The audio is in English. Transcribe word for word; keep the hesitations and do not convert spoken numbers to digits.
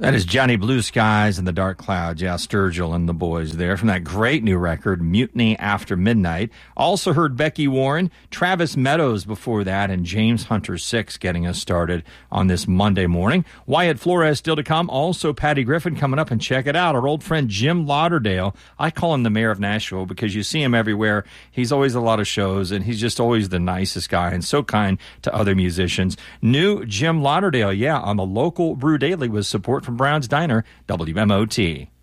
That is Johnny Blue Skies and the Dark Clouds. Yeah, Sturgill and the boys there from that great new record, Mutiny After Midnight. Also heard Becky Warren, Travis Meadows before that, and James Hunter Six getting us started on this Monday morning. Wyatt Flores still to come. Also Patty Griffin coming up, and check it out. Our old friend Jim Lauderdale. I call him the mayor of Nashville because you see him everywhere. He's always at a lot of shows, and he's just always the nicest guy and so kind to other musicians. New Jim Lauderdale, yeah, on the local Brew Daily with support from Brown's Diner, W M O T.